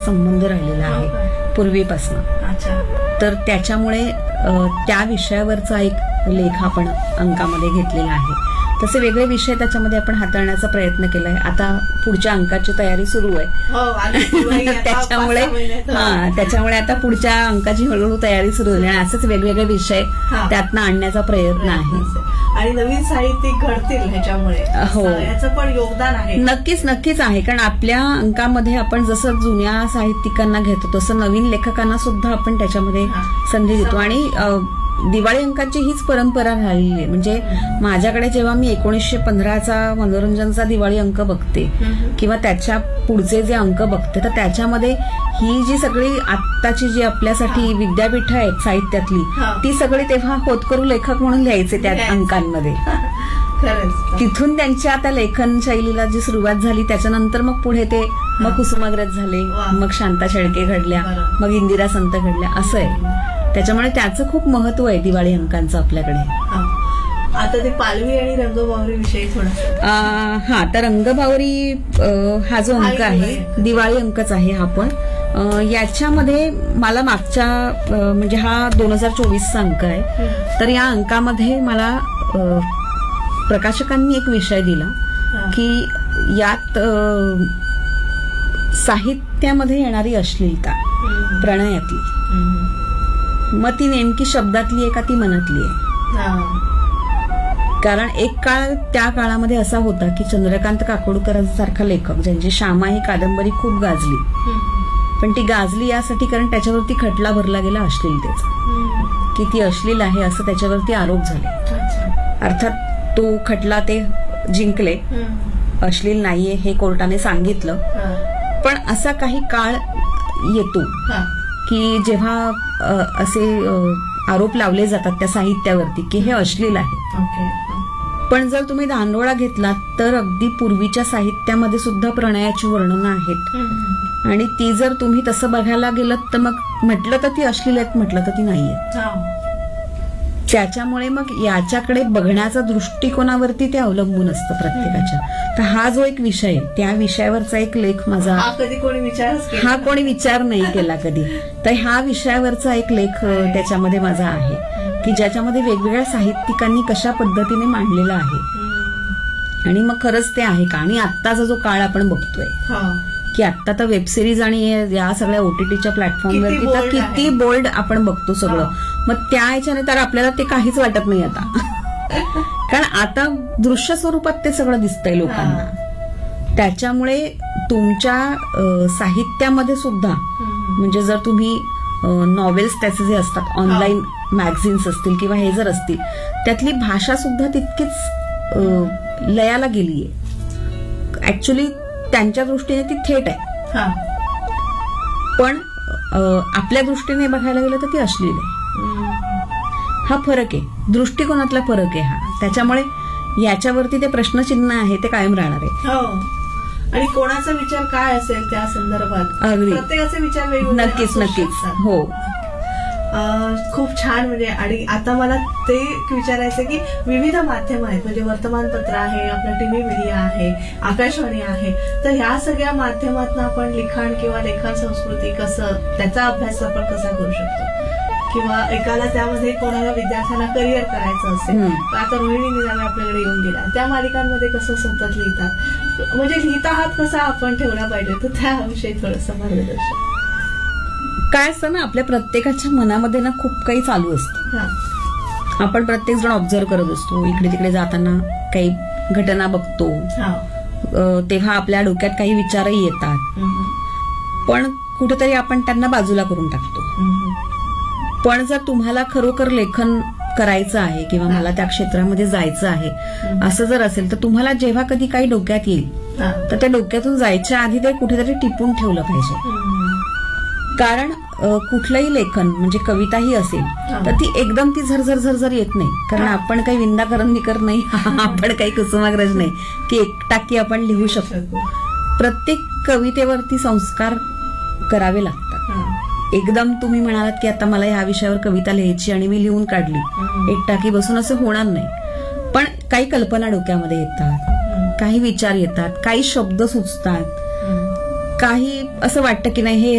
संबंध राहिलेला आहे पूर्वीपासून. तर त्याच्यामुळे त्या विषयावरचा एक लेख आपण अंकामध्ये घेतलेला आहे. तसे वेगळे विषय त्याच्यामध्ये आपण हाताळण्याचा प्रयत्न केलाय. आता पुढच्या अंकाची तयारी सुरू आहे. त्याच्यामुळे आता पुढच्या अंकाची हळूहळू तयारी सुरू होईल आणि असेच वेगवेगळे विषय त्यातनं आणण्याचा प्रयत्न आहे. आणि नवीन साहित्यिक घडतील ह्याच्यामुळे. हो, याचं पण योगदान आहे. नक्कीच आहे. कारण आपल्या अंकामध्ये आपण जसं जुन्या साहित्यिकांना घेतो तसं नवीन लेखकांना सुद्धा आपण त्याच्यामध्ये संधी देतो. आणि दिवाळी अंकाची हीच परंपरा राहिली आहे. म्हणजे माझ्याकडे जेव्हा मी 1915चा मनोरंजनचा दिवाळी अंक बघते किंवा त्याच्या पुढचे जे अंक बघते तर त्याच्यामध्ये ही जी सगळी आत्ताची जी आपल्यासाठी विद्यापीठ आहेत साहित्यातली ती सगळी तेव्हा होतकरू लेखक म्हणून लिहायचे त्या अंकांमध्ये. तिथून त्यांच्या आता लेखन शैलीला जी सुरुवात झाली त्याच्यानंतर मग पुढे ते मग कुसुमाग्रज झाले, मग शांता शेळके घडल्या, मग इंदिरा संत घडल्या, असं आहे. त्याच्यामुळे त्याचं खूप महत्व आहे दिवाळी अंकांचं आपल्याकडे. आता ते पालवी आणि रंगभावरी विषयी थोडं. तर रंगभावरी हा जो अंक आहे दिवाळी अंकच आहे हा. पण याच्यामध्ये मला मागच्या म्हणजे हा 2024चा अंक आहे. तर या अंकामध्ये मला प्रकाशकांनी एक विषय दिला की यात साहित्यामध्ये येणारी अश्लीलता प्रणयातली मग ती नेमकी शब्दातली आहे का ती मनातली आहे. कारण एक काळ त्या काळामध्ये असा होता की चंद्रकांत काकोडकरांसारखा लेखक ज्यांची श्यामा ही कादंबरी खूप गाजली, पण ती गाजली यासाठी कारण त्याच्यावरती खटला भरला गेला अश्लीलतेचा, की ती अश्लील आहे असं त्याच्यावरती आरोप झाले. अर्थात तो खटला ते जिंकले, अश्लील नाहीये हे कोर्टाने सांगितलं. पण असा काही काळ येतो की जेव्हा असे आरोप लावले जातात त्या साहित्यावरती की हे अश्लील आहे. पण जर तुम्ही धानोळा घेतलात तर अगदी पूर्वीच्या साहित्यामध्ये सुद्धा प्रणयाची वर्णनं आहेत आणि ती जर तुम्ही तसं बघायला गेलं तर मग म्हटलं तर ती अश्लील आहेत, म्हटलं तर ती नाहीये. त्याच्यामुळे मग याच्याकडे बघण्याचा दृष्टिकोनावरती ते अवलंबून असतं प्रत्येकाच्या. तर हा जो एक विषय आहे त्या विषयावरचा एक लेख माझा कोणी विचार नाही केला कधी. तर ह्या विषयावरचा एक लेख त्याच्यामध्ये माझा आहे की ज्याच्यामध्ये वेगवेगळ्या साहित्यिकांनी कशा पद्धतीने मांडलेला आहे. आणि मग खरंच ते आहे का. आणि आत्ताचा जो काळ आपण बघतोय की आत्ता तर वेबसिरीज आणि या सगळ्या ओटीटीच्या प्लॅटफॉर्मवरती तर किती बोल्ड आपण बघतो सगळं. मग त्या ह्याच्याने तर आपल्याला ते काहीच वाटत नाही आता. कारण आता दृश्य स्वरूपात ते सगळं दिसतंय लोकांना. त्याच्यामुळे तुमच्या साहित्यामध्ये सुद्धा म्हणजे जर तुम्ही नॉवेल्स त्याचे जे असतात ऑनलाईन मॅगझिन्स असतील किंवा हे जर असतील त्यातली भाषा सुद्धा तितकीच लयाला गेलीये. ऍक्च्युली त्यांच्या दृष्टीने ती थेट आहे, पण आपल्या दृष्टीने बघायला गेलं तर ती अश्लील आहे. हा फरक आहे, दृष्टिकोनातला फरक आहे हा. त्याच्यामुळे याच्यावरती ते प्रश्नचिन्ह आहे ते कायम राहणार आहे. आणि कोणाचा विचार काय असेल त्या संदर्भात अगदी प्रत्येकाचे विचार वेगवेगळे. नक्कीच हो. खूप छान. म्हणजे आणि आता मला ते विचारायचं की विविध माध्यम आहेत म्हणजे वर्तमानपत्र आहे, आपला टीव्ही मीडिया आहे, आकाशवाणी आहे. तर ह्या सगळ्या माध्यमातून आपण लिखाण किंवा लेखन संस्कृती कसं त्याचा अभ्यास आपण कसा करू शकतो किंवा एकाला त्यामध्ये कोणाला विद्यार्थ्यांना करिअर करायचं असेल तर आता रोहिणी निजामे आपल्याकडे येऊन गेल्या त्या मालिकांमध्ये कसं सतत लिहितात म्हणजे लिहिता हात कसा आपण ठेवला पाहिजे तर त्याविषयी थोडंसं मार्गदर्शन. काय असतं ना आपल्या प्रत्येकाच्या मनामध्ये ना खूप काही चालू असतं. आपण प्रत्येक जण ऑब्झर्व करत असतो, इकडे तिकडे जाताना काही घटना बघतो तेव्हा आपल्या डोक्यात काही विचारही येतात, पण कुठेतरी आपण त्यांना बाजूला करून टाकतो. पण जर तुम्हाला खरोखर लेखन करायचं आहे किंवा मला त्या क्षेत्रामध्ये जायचं आहे असं जर असेल तर तुम्हाला जेव्हा कधी काही डोक्यात येईल तर त्या डोक्यातून जायच्या आधी ते कुठेतरी टिपून ठेवलं पाहिजे. कारण कुठलंही लेखन म्हणजे कविताही असेल तर ती एकदम ती झरझर येत नाही. कारण आपण काही विंदा करंदीकर नाही, आपण काही कुसुमाग्रज नाही की एकटाकी आपण लिहू शकतो. प्रत्येक कवितेवरती संस्कार करावे लागतात. एकदम तुम्ही म्हणालात की आता मला ह्या विषयावर कविता लिहायची आणि मी लिहून काढली एकटाकी बसून असं होणार नाही. पण काही कल्पना डोक्यामध्ये येतात, काही विचार येतात, काही शब्द सुचतात, काही असं वाटतं की नाही हे